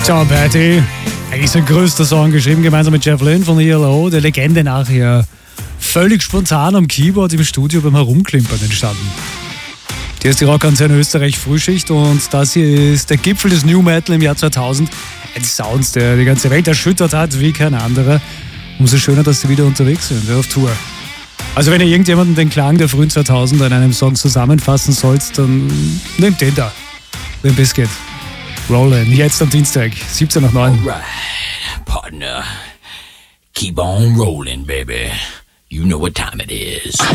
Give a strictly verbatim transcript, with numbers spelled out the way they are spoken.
Tom Petty, eigentlich sein größter Song, geschrieben gemeinsam mit Jeff Lynne von E L O, der Legende nachher völlig spontan am Keyboard im Studio beim Herumklimpern entstanden. Hier ist die Rockantenne Österreich Frühschicht und das hier ist der Gipfel des New Metal im Jahr zweitausend. Ein Sound, der die ganze Welt erschüttert hat wie kein anderer. Umso schöner, dass sie wieder unterwegs sind, auf Tour. Also wenn ihr irgendjemanden den Klang der frühen zweitausender in einem Song zusammenfassen sollt, dann nehmt den da. Limp Bizkit. Rollin', jetzt am Dienstag, siebzehn nach neun. Alright, partner. Keep on rolling, baby. You know what time it is.